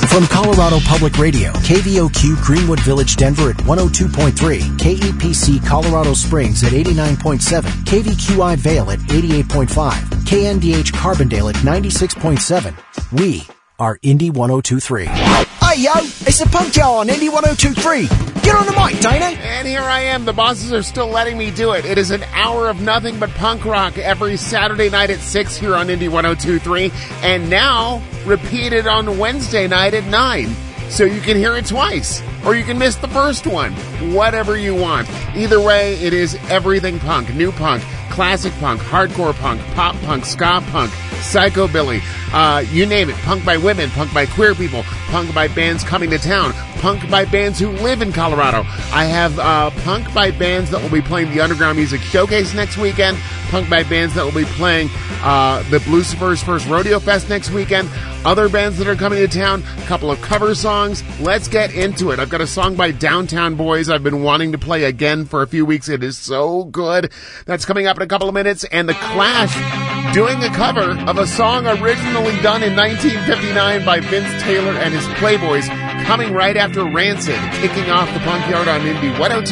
From Colorado Public Radio, KVOQ Greenwood Village, Denver at 102.3, KEPC Colorado Springs at 89.7, KVQI Vail at 88.5, KNDH Carbondale at 96.7. We are Indy 102.3. Hey yo, it's the Punk Hour on Indy 102.3. Get on the mic, Dana. And here I am. The bosses are still letting me do it. It is an hour of nothing but punk rock every Saturday night at 6 here on Indy 102.3. And now repeated on Wednesday night at 9. So you can hear it twice. Or you can miss the first one. Whatever you want. Either way, it is everything punk. New punk, classic punk, hardcore punk, pop punk, ska punk, psychobilly, you name it. Punk by women, punk by queer people, punk by bands coming to town, punk by bands who live in Colorado. I have punk by bands that will be playing the Underground Music Showcase next weekend, punk by bands that will be playing the Blucifer's First Rodeo Fest next weekend, other bands that are coming to town, a couple of cover songs. Let's get into it. I've got a song by Downtown Boys I've been wanting to play again for a few weeks. It is so good. That's coming up in a couple of minutes. And The Clash doing a cover of a song originally done in 1959 by Vince Taylor and his Playboys, coming right after Rancid, kicking off the Punk Yard on Indy 102.